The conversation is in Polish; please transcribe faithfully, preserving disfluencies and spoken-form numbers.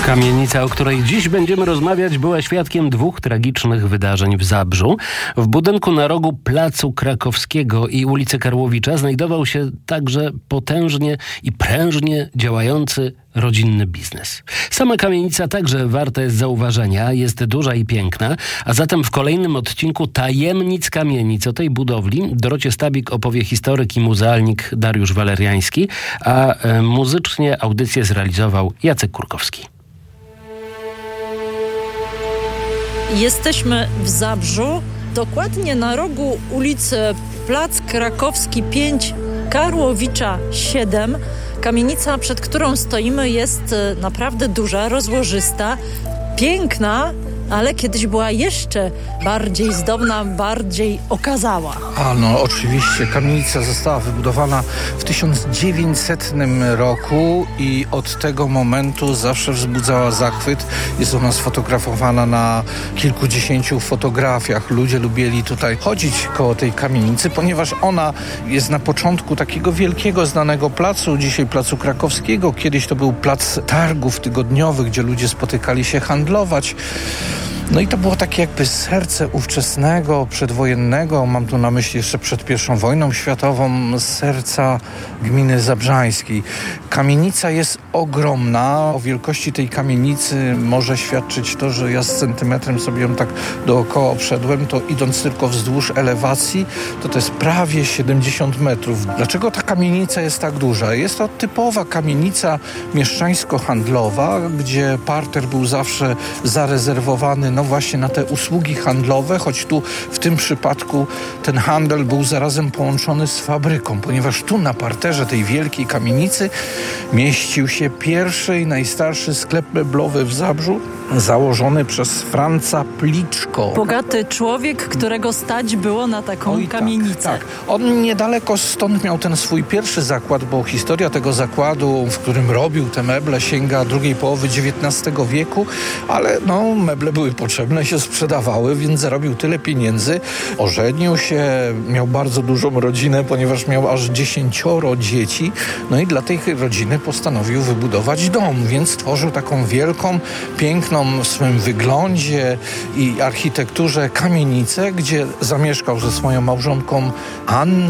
Kamienica, o której dziś będziemy rozmawiać, była świadkiem dwóch tragicznych wydarzeń w Zabrzu. W budynku na rogu Placu Krakowskiego i ulicy Karłowicza znajdował się także potężnie i prężnie działający rodzinny biznes. Sama kamienica także warta jest zauważenia, jest duża i piękna, a zatem w kolejnym odcinku Tajemnic Kamienic o tej budowli Dorocie Stabik opowie historyk i muzealnik Dariusz Waleriański, a e, muzycznie audycję zrealizował Jacek Kurkowski. Jesteśmy w Zabrzu, dokładnie na rogu ulicy Plac Krakowski pięć, Karłowicza siedem. Kamienica, przed którą stoimy, jest naprawdę duża, rozłożysta, piękna, ale kiedyś była jeszcze bardziej zdobna, bardziej okazała. A no oczywiście, kamienica została wybudowana w tysiąc dziewięćsetnym roku i od tego momentu zawsze wzbudzała zachwyt. Jest ona sfotografowana na kilkudziesięciu fotografiach. Ludzie lubili tutaj chodzić koło tej kamienicy, ponieważ ona jest na początku takiego wielkiego, znanego placu, dzisiaj Placu Krakowskiego. Kiedyś to był plac targów tygodniowych, gdzie ludzie spotykali się handlować. No i to było takie jakby serce ówczesnego, przedwojennego, mam tu na myśli jeszcze przed pierwszą wojną światową, serca gminy zabrzańskiej. Kamienica jest ogromna. O wielkości tej kamienicy może świadczyć to, że ja z centymetrem sobie ją tak dookoła obszedłem, to idąc tylko wzdłuż elewacji, to to jest prawie siedemdziesiąt metrów. Dlaczego ta kamienica jest tak duża? Jest to typowa kamienica mieszczańsko-handlowa, gdzie parter był zawsze zarezerwowany no właśnie na te usługi handlowe, choć tu w tym przypadku ten handel był zarazem połączony z fabryką, ponieważ tu na parterze tej wielkiej kamienicy mieścił się pierwszy i najstarszy sklep meblowy w Zabrzu, założony przez Franca Pliczko. Bogaty człowiek, którego stać było na taką Oj, kamienicę. Tak, tak. On niedaleko stąd miał ten swój pierwszy zakład, bo historia tego zakładu, w którym robił te meble, sięga drugiej połowy dziewiętnastego wieku, ale no, meble były potrzebne, się sprzedawały, więc zarobił tyle pieniędzy. Ożenił się, miał bardzo dużą rodzinę, ponieważ miał aż dziesięcioro dzieci, no i dla tej rodziny postanowił wybudować dom, więc stworzył taką wielką, piękną w swym wyglądzie i architekturze kamienicę, gdzie zamieszkał ze swoją małżonką Anną.